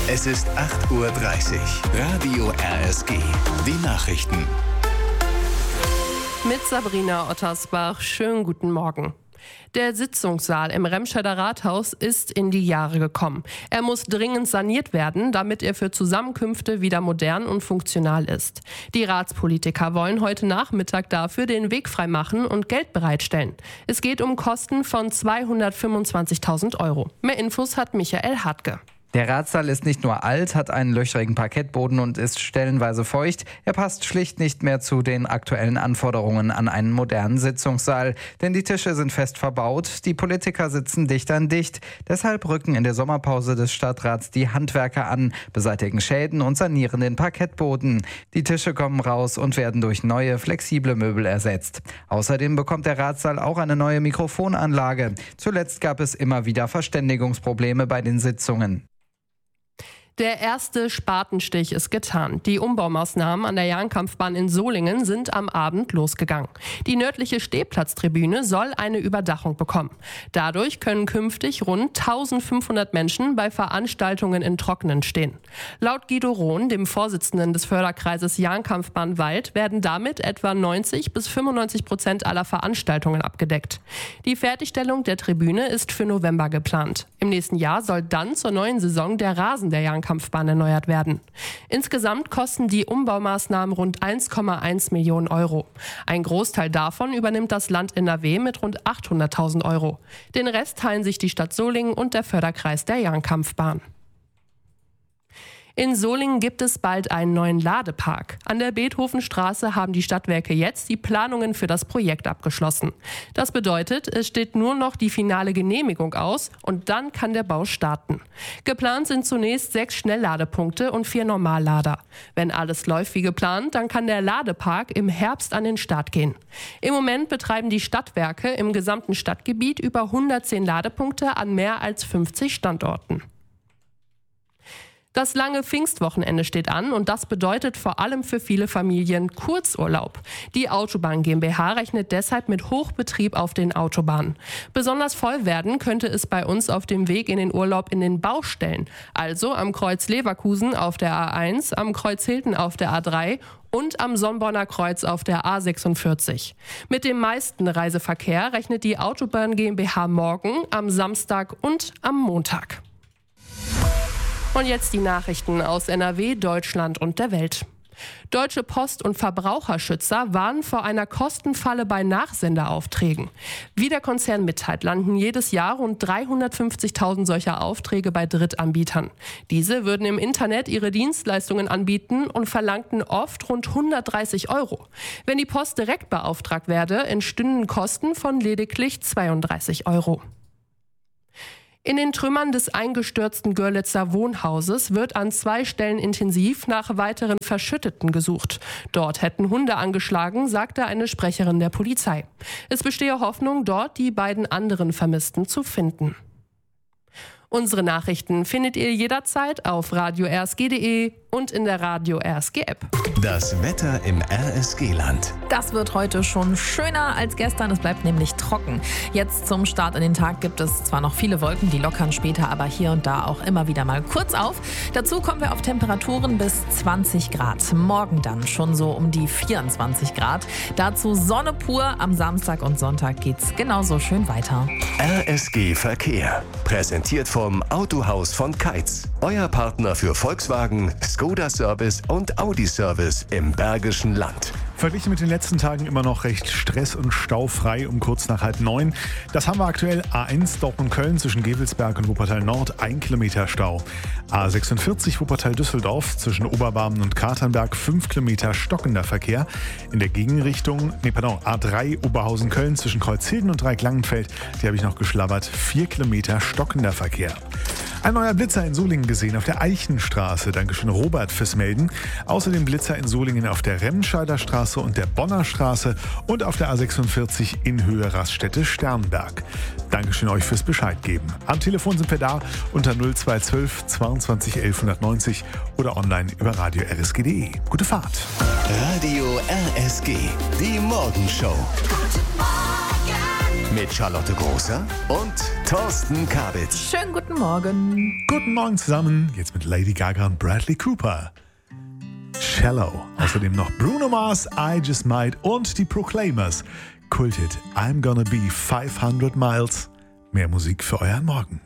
Es ist 8:30 Uhr. Radio RSG. Die Nachrichten. Mit Sabrina Ottersbach. Schönen guten Morgen. Der Sitzungssaal im Remscheider Rathaus ist in die Jahre gekommen. Er muss dringend saniert werden, damit er für Zusammenkünfte wieder modern und funktional ist. Die Ratspolitiker wollen heute Nachmittag dafür den Weg freimachen und Geld bereitstellen. Es geht um Kosten von 225.000 Euro. Mehr Infos hat Michael Hartke. Der Ratssaal ist nicht nur alt, hat einen löchrigen Parkettboden und ist stellenweise feucht. Er passt schlicht nicht mehr zu den aktuellen Anforderungen an einen modernen Sitzungssaal. Denn die Tische sind fest verbaut, die Politiker sitzen dicht an dicht. Deshalb rücken in der Sommerpause des Stadtrats die Handwerker an, beseitigen Schäden und sanieren den Parkettboden. Die Tische kommen raus und werden durch neue, flexible Möbel ersetzt. Außerdem bekommt der Ratssaal auch eine neue Mikrofonanlage. Zuletzt gab es immer wieder Verständigungsprobleme bei den Sitzungen. Der erste Spatenstich ist getan. Die Umbaumaßnahmen an der Jahnkampfbahn in Solingen sind am Abend losgegangen. Die nördliche Stehplatztribüne soll eine Überdachung bekommen. Dadurch können künftig rund 1500 Menschen bei Veranstaltungen im Trockenen stehen. Laut Guido Rohn, dem Vorsitzenden des Förderkreises Jahnkampfbahn-Wald, werden damit etwa 90-95% aller Veranstaltungen abgedeckt. Die Fertigstellung der Tribüne ist für November geplant. Im nächsten Jahr soll dann zur neuen Saison der Rasen der Jahnkampfbahn erneuert werden. Insgesamt kosten die Umbaumaßnahmen rund 1,1 Millionen Euro. Ein Großteil davon übernimmt das Land NRW mit rund 800.000 Euro. Den Rest teilen sich die Stadt Solingen und der Förderkreis der Jahnkampfbahn. In Solingen gibt es bald einen neuen Ladepark. An der Beethovenstraße haben die Stadtwerke jetzt die Planungen für das Projekt abgeschlossen. Das bedeutet, es steht nur noch die finale Genehmigung aus und dann kann der Bau starten. Geplant sind zunächst 6 Schnellladepunkte und 4 Normallader. Wenn alles läuft wie geplant, dann kann der Ladepark im Herbst an den Start gehen. Im Moment betreiben die Stadtwerke im gesamten Stadtgebiet über 110 Ladepunkte an mehr als 50 Standorten. Das lange Pfingstwochenende steht an und das bedeutet vor allem für viele Familien Kurzurlaub. Die Autobahn GmbH rechnet deshalb mit Hochbetrieb auf den Autobahnen. Besonders voll werden könnte es bei uns auf dem Weg in den Urlaub in den Baustellen, also am Kreuz Leverkusen auf der A1, am Kreuz Hilten auf der A3 und am Sonnborner Kreuz auf der A46. Mit dem meisten Reiseverkehr rechnet die Autobahn GmbH morgen, am Samstag und am Montag. Und jetzt die Nachrichten aus NRW, Deutschland und der Welt. Deutsche Post und Verbraucherschützer warnen vor einer Kostenfalle bei Nachsenderaufträgen. Wie der Konzern mitteilt, landen jedes Jahr rund 350.000 solcher Aufträge bei Drittanbietern. Diese würden im Internet ihre Dienstleistungen anbieten und verlangten oft rund 130 Euro. Wenn die Post direkt beauftragt werde, entstünden Kosten von lediglich 32 Euro. In den Trümmern des eingestürzten Görlitzer Wohnhauses wird an 2 Stellen intensiv nach weiteren Verschütteten gesucht. Dort hätten Hunde angeschlagen, sagte eine Sprecherin der Polizei. Es bestehe Hoffnung, dort die beiden anderen Vermissten zu finden. Unsere Nachrichten findet ihr jederzeit auf radio-rsg.de und in der Radio RSG App. Das Wetter im RSG-Land. Das wird heute schon schöner als gestern. Es bleibt nämlich trocken. Jetzt zum Start in den Tag gibt es zwar noch viele Wolken, die lockern später aber hier und da auch immer wieder mal kurz auf. Dazu kommen wir auf Temperaturen bis 20 Grad. Morgen dann schon so um die 24 Grad. Dazu Sonne pur. Am Samstag und Sonntag geht's genauso schön weiter. RSG Verkehr. Präsentiert vom Autohaus von Keitz. Euer Partner für Volkswagen, Skoda Service und Audi Service im Bergischen Land. Verglichen mit den letzten Tagen immer noch recht stress- und staufrei um kurz nach 8:30. Das haben wir aktuell A1 Dortmund-Köln zwischen Gevelsberg und Wuppertal Nord, 1 Kilometer Stau. A46 Wuppertal-Düsseldorf zwischen Oberbarmen und Katernberg, 5 Kilometer stockender Verkehr. In der Gegenrichtung, A3 Oberhausen-Köln zwischen Kreuzhilden und Dreiecklangenfeld, die habe ich noch geschlabbert, 4 Kilometer stockender Verkehr. Ein neuer Blitzer in Solingen gesehen auf der Eichenstraße. Dankeschön Robert fürs Melden. Außerdem Blitzer in Solingen auf der Remscheider Straße und der Bonner Straße und auf der A46 in Höhe Raststätte Sternberg. Dankeschön euch fürs Bescheid geben. Am Telefon sind wir da unter 0212 22 1190 oder online über radio-rsg.de. Gute Fahrt. Radio RSG, die Morgenshow. mit Charlotte Großer und Thorsten Kabitz. Schönen guten Morgen. Guten Morgen zusammen, jetzt mit Lady Gaga und Bradley Cooper. Shallow, außerdem noch Bruno Mars, I Just Might und die Proclaimers. Kulthit I'm Gonna Be 500 Miles. Mehr Musik für euren Morgen.